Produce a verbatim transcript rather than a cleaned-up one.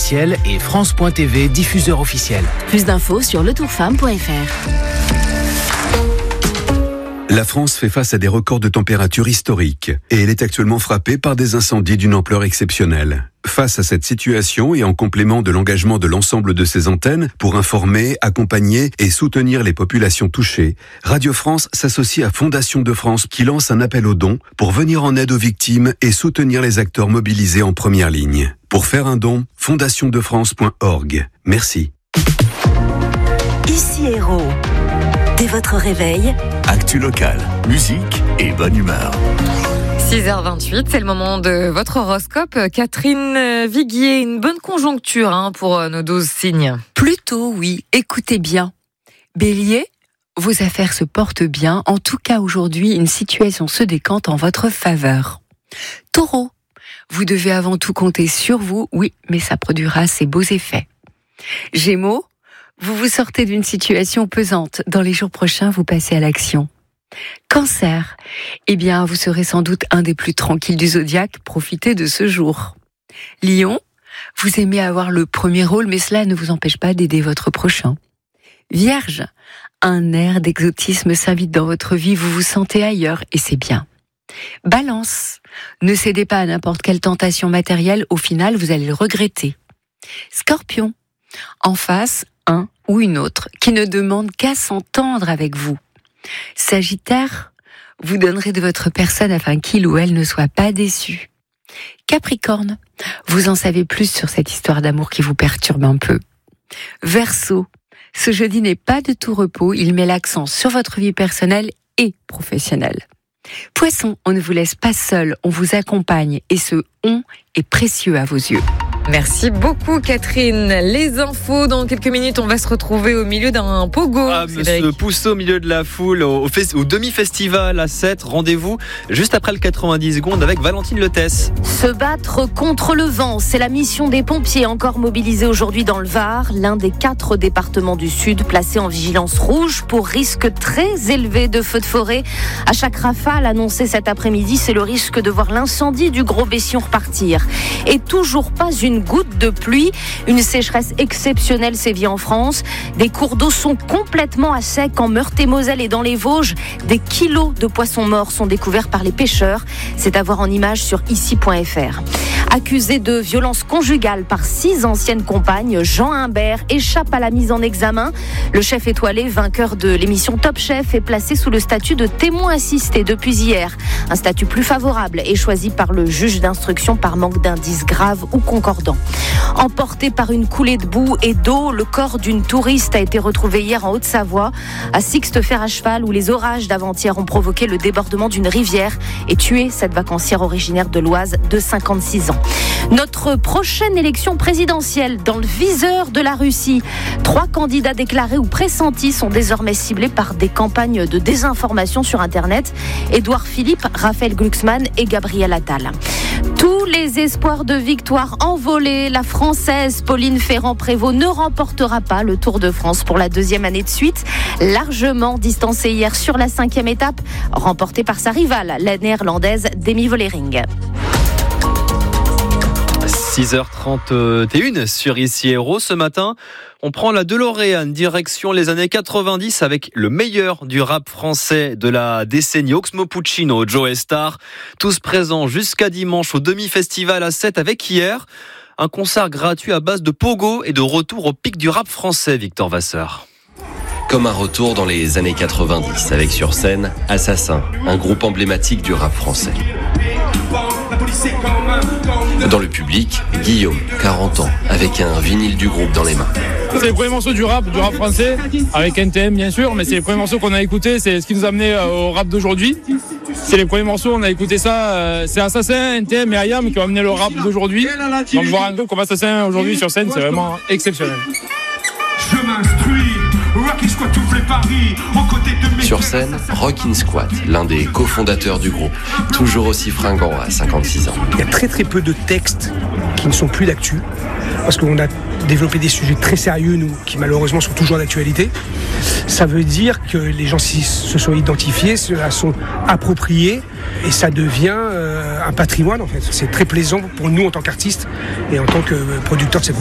officiel et France point T V, diffuseur officiel. Plus d'infos sur le tour femme point f r. La France fait face à des records de température historiques et elle est actuellement frappée par des incendies d'une ampleur exceptionnelle. Face à cette situation et en complément de l'engagement de l'ensemble de ses antennes pour informer, accompagner et soutenir les populations touchées, Radio France s'associe à Fondation de France qui lance un appel aux dons pour venir en aide aux victimes et soutenir les acteurs mobilisés en première ligne. Pour faire un don, fondation de france point org. Merci. Ici Héros. Dès votre réveil, actu local, musique et bonne humeur. six heures vingt-huit, c'est le moment de votre horoscope. Catherine Viguier, une bonne conjoncture hein, pour nos douze signes. Plutôt oui, écoutez bien. Bélier, vos affaires se portent bien. En tout cas aujourd'hui, une situation se décante en votre faveur. Taureau, vous devez avant tout compter sur vous, oui, mais ça produira ses beaux effets. Gémeaux, vous vous sortez d'une situation pesante. Dans les jours prochains, vous passez à l'action. Cancer, eh bien, vous serez sans doute un des plus tranquilles du zodiaque. Profitez de ce jour. Lion, vous aimez avoir le premier rôle, mais cela ne vous empêche pas d'aider votre prochain. Vierge, un air d'exotisme s'invite dans votre vie. Vous vous sentez ailleurs et c'est bien. Balance, ne cédez pas à n'importe quelle tentation matérielle. Au final, vous allez le regretter. Scorpion, en face, un ou une autre qui ne demande qu'à s'entendre avec vous. Sagittaire, vous donnerez de votre personne afin qu'il ou elle ne soit pas déçu. Capricorne, vous en savez plus sur cette histoire d'amour qui vous perturbe un peu. Verseau, ce jeudi n'est pas de tout repos, il met l'accent sur votre vie personnelle et professionnelle. Poisson, on ne vous laisse pas seul, on vous accompagne et ce « on » est précieux à vos yeux. Merci beaucoup Catherine. Les infos, dans quelques minutes, on va se retrouver au milieu d'un pogo. Ah, Monsieur Poussot au milieu de la foule, au, au, fes- au demi-festival à sept. Rendez-vous juste après le quatre-vingt-dix secondes avec Valentine Letès. Se battre contre le vent, c'est la mission des pompiers encore mobilisés aujourd'hui dans le Var, l'un des quatre départements du Sud placés en vigilance rouge pour risque très élevé de feux de forêt. À chaque rafale annoncée cet après-midi, c'est le risque de voir l'incendie du Gros Bession repartir. Et toujours pas une Une goutte de pluie, une sécheresse exceptionnelle sévit en France. Des cours d'eau sont complètement à sec en Meurthe-et-Moselle et dans les Vosges. Des kilos de poissons morts sont découverts par les pêcheurs. C'est à voir en images sur ici point f r. Accusé de violence conjugale par six anciennes compagnes, Jean Humbert échappe à la mise en examen. Le chef étoilé, vainqueur de l'émission Top Chef, est placé sous le statut de témoin assisté depuis hier. Un statut plus favorable est choisi par le juge d'instruction par manque d'indices graves ou concordants. Emporté par une coulée de boue et d'eau, le corps d'une touriste a été retrouvé hier en Haute-Savoie, à Sixte-Fer à cheval, où les orages d'avant-hier ont provoqué le débordement d'une rivière et tué cette vacancière originaire de l'Oise de cinquante-six ans. Notre prochaine élection présidentielle dans le viseur de la Russie. Trois candidats déclarés ou pressentis sont désormais ciblés par des campagnes de désinformation sur Internet. Édouard Philippe, Raphaël Glucksmann et Gabriel Attal. Tous les espoirs de victoire envolés. La Française Pauline Ferrand-Prévot ne remportera pas le Tour de France pour la deuxième année de suite. Largement distancée hier sur la cinquième étape, remportée par sa rivale, la néerlandaise Demi Vollering. six heures trente et une sur Ici Héros. Ce matin, on prend la DeLorean direction les années quatre-vingt-dix avec le meilleur du rap français de la décennie, Oxmo Puccino, Joe Star. Tous présents jusqu'à dimanche au demi-festival à sept avec hier un concert gratuit à base de pogo et de retour au pic du rap français, Victor Vasseur. Comme un retour dans les années quatre-vingt-dix avec sur scène Assassin, un groupe emblématique du rap français. Dans le public, Guillaume, quarante ans, avec un vinyle du groupe dans les mains. C'est les premiers morceaux du rap, du rap français, avec N T M bien sûr, mais c'est les premiers morceaux qu'on a écoutés, c'est ce qui nous a amené au rap d'aujourd'hui. C'est les premiers morceaux, on a écouté ça, c'est Assassin, N T M et I A M qui ont amené le rap d'aujourd'hui. Donc voir un groupe comme Assassin aujourd'hui sur scène, c'est vraiment exceptionnel. Je m'instruis, Rockin' Squat ouvre les paris, aux côtés de mes... Sur scène, Rockin' Squat, l'un des cofondateurs du groupe, toujours aussi fringant à cinquante-six ans. Il y a très très peu de textes qui ne sont plus d'actu, parce qu'on a développé des sujets très sérieux, nous, qui malheureusement sont toujours d'actualité. Ça veut dire que les gens se sont identifiés, se la sont appropriés, et ça devient euh, un patrimoine en fait. C'est très plaisant pour nous en tant qu'artistes et en tant que producteurs de cette musique.